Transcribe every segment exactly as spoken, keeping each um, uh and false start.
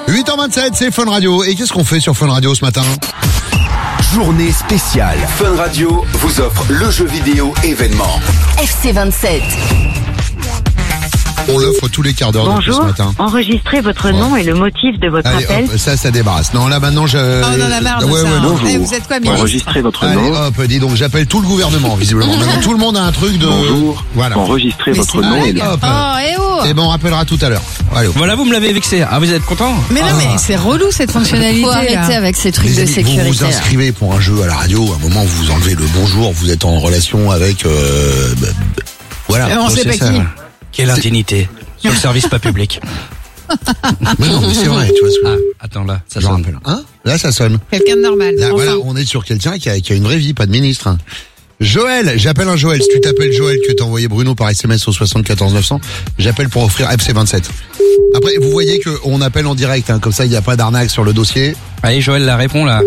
huit heures vingt-sept, c'est Fun Radio. Et qu'est-ce qu'on fait sur Fun Radio ce matin ? Journée spéciale. Fun Radio vous offre le jeu vidéo événement. F C vingt-sept. On l'offre tous les quarts d'heure depuis ce matin. Bonjour, enregistrez votre nom et le motif de votre Allez, appel. hop, ça, ça débarrasse. Non, là maintenant, je... Oh, on en a marre de ouais, ça. ouais, hein. bonjour. Eh, vous êtes quoi, ministre ? Enregistrez votre Allez, nom. hop, dis donc, j'appelle tout le gouvernement, visiblement. Maintenant, tout le monde a un truc de... Bonjour. Voilà. Enregistrez Mais votre c'est nom. dingue. Et Hop. Oh, eh oh Et ben, on rappellera tout à l'heure. Allez, hop. Voilà, vous me l'avez vexé. Ah, vous êtes content? Mais non, Ah. mais c'est relou cette fonctionnalité. Faut arrêter là. avec ces trucs Les de amis, sécurité. vous vous là. inscrivez pour un jeu à la radio. À un moment, vous vous enlevez le bonjour. Vous êtes en relation avec... Euh, bah, bah, voilà. Et on Donc, sait c'est pas ça. qui. Quelle indignité. Sur le service pas public. Mais non, mais c'est vrai, tu vois ce que... Ah, attends, là, ça Je sonne. rappelle. Hein? Là, ça sonne. Quelqu'un de normal. Là, Enfin. voilà, on est sur quelqu'un qui a, qui a une vraie vie, pas de ministre. hein. Joël, j'appelle un Joël. Si tu t'appelles Joël, que t'as envoyé Bruno par S M S au soixante-quatorze neuf cents, j'appelle pour offrir F C vingt-sept. Après, vous voyez qu'on appelle en direct, hein, comme ça il n'y a pas d'arnaque sur le dossier. Allez, Joël, la répond, là.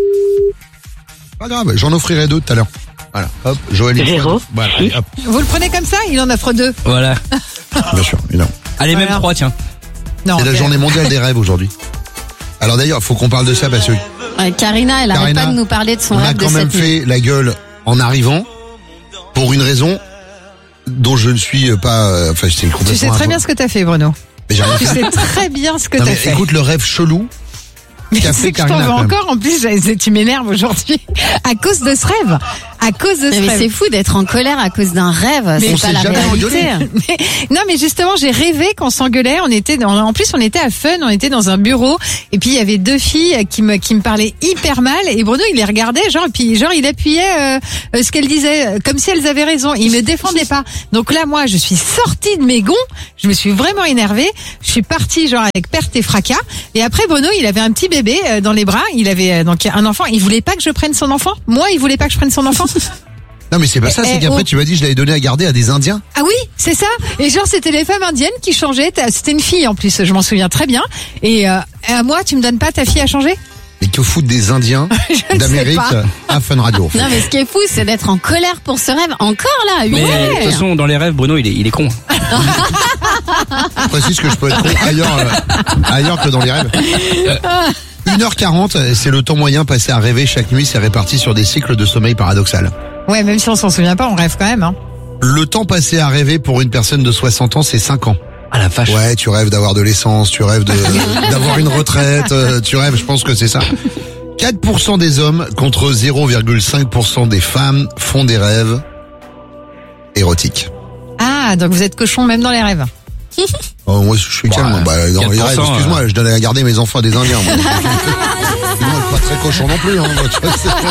Pas grave, j'en offrirai deux tout à l'heure. Voilà, hop, Joël. il Zéro, faut- Voilà, six. allez, hop, Vous le prenez comme ça ? Il en offre deux. Voilà. bien sûr, évidemment. Allez, Voilà. même trois, tiens. Non. C'est la ok. journée mondiale des rêves aujourd'hui. Alors d'ailleurs, faut qu'on parle de ça parce que Ouais, Karina, elle arrête Karina, pas de nous parler de son on a rêve de quand même cette nuit. fait la gueule en arrivant pour une raison dont je ne suis pas... euh, Enfin, c'est complètement... Tu sais très impo- bien ce que t'as fait, Bruno. Mais j'ai rien Tu fait. sais très bien ce que Non, t'as mais fait. écoute le rêve chelou. Mais qu'a c'est fait que je t'en Karina, veux quand même. encore. En plus, j'ai- tu m'énerves aujourd'hui. À cause de ce rêve. À cause de ce Mais rêve. c'est fou d'être en colère à cause d'un rêve. Mais C'est on pas s'est la jamais réalité. engueulé. Mais- non, mais justement, j'ai rêvé qu'on s'engueulait. On était dans, en plus, on était à Fun, on était dans un bureau, et puis il y avait deux filles qui me, qui me parlaient hyper mal, et Bruno, il les regardait, genre, et puis genre, il appuyait euh, euh, ce qu'elles disaient, euh, comme si elles avaient raison. Il me défendait pas. Donc là, moi, je suis sortie de mes gonds. Je me suis vraiment énervée. Je suis partie, genre, avec perte et fracas. Et après, Bruno, il avait un petit bébé euh, dans les bras. Il avait euh, donc un enfant. Il voulait pas que je prenne son enfant. Moi, il voulait pas que je prenne son enfant. Non mais c'est pas ça, Eh, c'est eh, qu'après oh. tu m'as dit je l'avais donné à garder à des Indiens. Ah oui, c'est ça. Et genre, c'était les femmes indiennes qui changeaient. T'as- C'était une fille en plus, je m'en souviens très bien. Et euh, à moi, tu me donnes pas ta fille à changer ? Mais que foutent des Indiens Je ne sais d'Amérique pas. à Fun Radio en fait. Non, mais ce qui est fou, c'est d'être en colère pour ce rêve. Encore là, huit Mais heures. de toute façon, dans les rêves, Bruno, il est, il est con. Je précise que je peux être con ailleurs, euh, ailleurs que dans les rêves. Euh, une heure quarante, c'est le temps moyen passé à rêver chaque nuit, c'est réparti sur des cycles de sommeil paradoxal. Ouais, même si on s'en souvient pas, on rêve quand même. Hein. Le temps passé à rêver pour une personne de soixante ans, c'est cinq ans. Ah la vache. Ouais, tu rêves d'avoir de l'essence, tu rêves de- d'avoir une retraite, euh, tu rêves, je pense que c'est ça. quatre pour cent des hommes contre zéro virgule cinq pour cent des femmes font des rêves érotiques. Ah, donc vous êtes cochon même dans les rêves. Oh, moi, je suis calme. Ouais, Bah, dans les quatre pour rêves, cent, excuse-moi, je donne à garder mes enfants à des Indiens. Moi, excuse-moi, je suis pas très cochon non plus. Hein, moi, tu vois,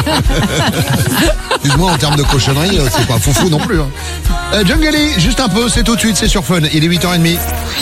c'est- excuse-moi, en termes de cochonnerie, euh, c'est pas foufou non plus. Hein. Euh, Jungle, juste un peu, c'est tout de suite, c'est sur Fun. Il est huit heures trente.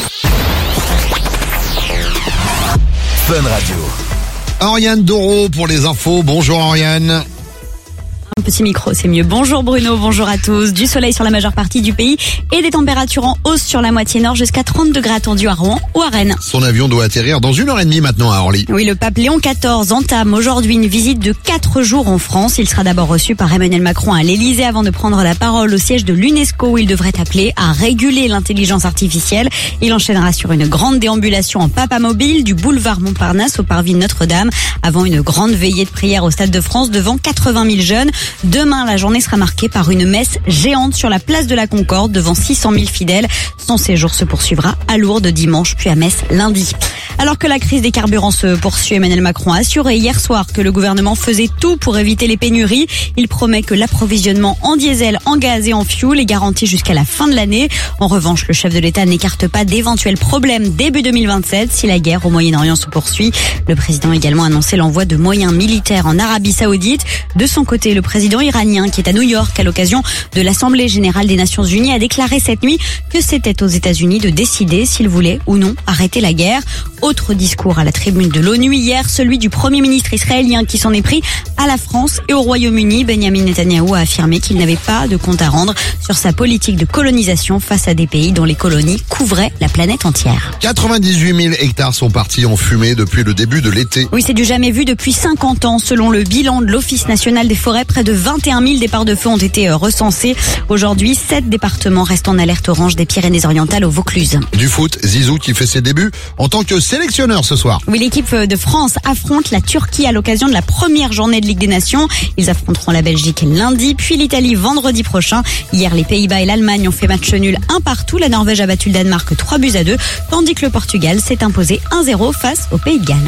Fun Radio. Oriane Doro pour les infos. Bonjour Oriane. Un petit micro, c'est mieux. Bonjour Bruno, bonjour à tous. Du soleil sur la majeure partie du pays et des températures en hausse sur la moitié nord jusqu'à trente degrés attendus à Rouen ou à Rennes. Son avion doit atterrir dans une heure et demie maintenant à Orly. Oui, le pape Léon quatorze entame aujourd'hui une visite de quatre jours en France. Il sera d'abord reçu par Emmanuel Macron à l'Elysée avant de prendre la parole au siège de l'UNESCO où il devrait appeler à réguler l'intelligence artificielle. Il enchaînera sur une grande déambulation en papamobile du boulevard Montparnasse au parvis Notre-Dame avant une grande veillée de prière au Stade de France devant quatre-vingt mille jeunes. Demain, la journée sera marquée par une messe géante sur la place de la Concorde devant six cent mille fidèles. Son séjour se poursuivra à Lourdes dimanche puis à Metz lundi. Alors que la crise des carburants se poursuit, Emmanuel Macron a assuré hier soir que le gouvernement faisait tout pour éviter les pénuries. Il promet que l'approvisionnement en diesel, en gaz et en fioul est garanti jusqu'à la fin de l'année. En revanche, le chef de l'État n'écarte pas d'éventuels problèmes début deux mille vingt-sept si la guerre au Moyen-Orient se poursuit. Le président a également annoncé l'envoi de moyens militaires en Arabie Saoudite. De son côté, le président iranien qui est à New York à l'occasion de l'Assemblée générale des Nations unies a déclaré cette nuit que c'était aux États-Unis de décider s'ils voulaient ou non arrêter la guerre. Autre discours à la tribune de l'ONU hier, celui du Premier ministre israélien qui s'en est pris à la France et au Royaume-Uni. Benjamin Netanyahou a affirmé qu'il n'avait pas de compte à rendre sur sa politique de colonisation face à des pays dont les colonies couvraient la planète entière. quatre-vingt-dix-huit mille hectares sont partis en fumée depuis le début de l'été. Oui, c'est du jamais vu depuis cinquante ans. Selon le bilan de l'Office national des forêts, près de vingt et un mille départs de feu ont été recensés. Aujourd'hui, sept départements restent en alerte orange des Pyrénées-Orientales au Vaucluse. Du foot, Zizou qui fait ses débuts en tant que sélectionneurs ce soir. Oui, l'équipe de France affronte la Turquie à l'occasion de la première journée de Ligue des Nations. Ils affronteront la Belgique lundi, puis l'Italie vendredi prochain. Hier, les Pays-Bas et l'Allemagne ont fait match nul un partout. La Norvège a battu le Danemark trois buts à deux, tandis que le Portugal s'est imposé un zéro face au Pays de Galles.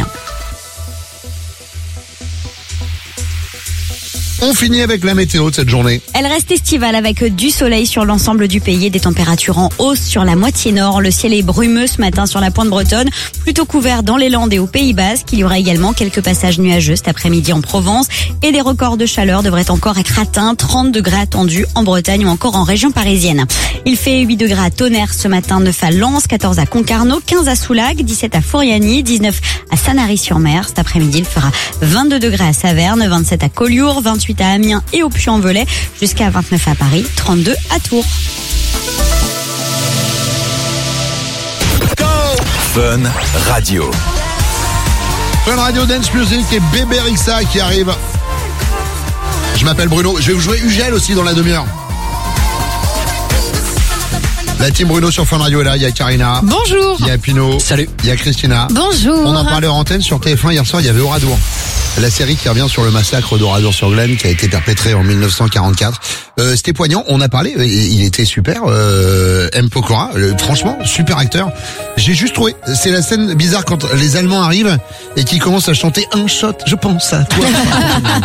On finit avec la météo de cette journée. Elle reste estivale avec du soleil sur l'ensemble du pays et des températures en hausse sur la moitié nord. Le ciel est brumeux ce matin sur la pointe bretonne, plutôt couvert dans les Landes et au Pays Basque. Il y aura également quelques passages nuageux cet après-midi en Provence et des records de chaleur devraient encore être atteints. trente degrés attendus en Bretagne ou encore en région parisienne. Il fait huit degrés à Tonnerre ce matin, neuf à Lens, quatorze à Concarneau, quinze à Soulac, dix-sept à Foriani, dix-neuf à Sanary-sur-Mer. Cet après-midi, il fera vingt-deux degrés à Saverne, vingt-sept à Collioure, vingt-huit à Amiens et au Puy-en-Velay, jusqu'à vingt-neuf à Paris, trente-deux à Tours. Fun Radio. Fun Radio Dance Music et Bébé Rixa qui arrive. Je m'appelle Bruno. Je vais vous jouer Ugel aussi dans la demi-heure. La team Bruno sur Fun Radio est là. Il y a Karina. Bonjour. Il y a Pino. Salut. Il y a Christina. Bonjour. On en parlait en antenne sur T F un hier soir. Il y avait Oradour. La série qui revient sur le massacre d'Oradour-sur-Glane qui a été perpétré en mille neuf cent quarante-quatre. Euh, c'était poignant, on a parlé, il était super, euh, M. Pokora, le, franchement, super acteur. J'ai juste trouvé, c'est la scène bizarre quand les Allemands arrivent et qu'ils commencent à chanter un shot, je pense à toi.